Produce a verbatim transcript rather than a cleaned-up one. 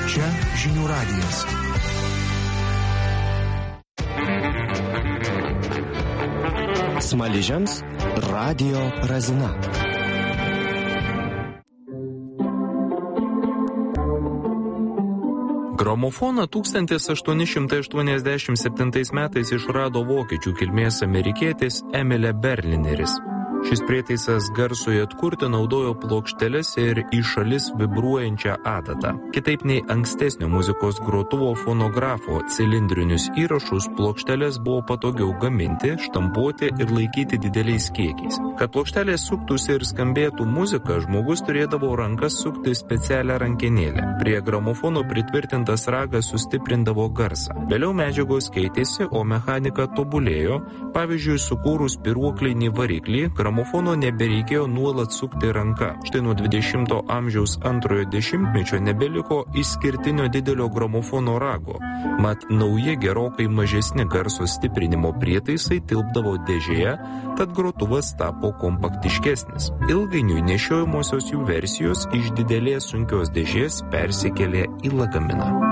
Čia Žinių radijas. Smaližiams Radio Razina. Gramofoną tūkstantis aštuoni šimtai aštuoniasdešimt septintais metais išrado vokiečių kilmės amerikietis Emilė Berlineris. Šis prietaisas garsui atkurti naudojo plokšteles ir į šalis vibruojančią adatą. Kitaip nei ankstesnio muzikos grotuvo fonografo cilindrinius įrašus, plokšteles buvo patogiau gaminti, štampuoti ir laikyti dideliais kiekiais. Kad plokštelės suktųsi ir skambėtų muzika, žmogus turėdavo rankas sukti specialią rankenėlę. Prie gramofono pritvirtintas ragas sustiprindavo garsą. Vėliau medžiagos keitėsi, o mechanika tobulėjo. Pavyzdžiui, sukūrus spyruoklinį variklį, gramofono nebereikėjo nuolat sukti ranka. Štai nuo dvidešimto amžiaus antrojo dešimtmečio nebeliko išskirtinio didelio gramofono rago, mat nauji gerokai mažesni garso stiprinimo prietaisai tilpdavo dėžėje, tad grotuvas tapo kompaktiškesnis. Ilgainiui nešiojamosios jų versijos iš didelės sunkios dėžės persikėlė į lagaminą.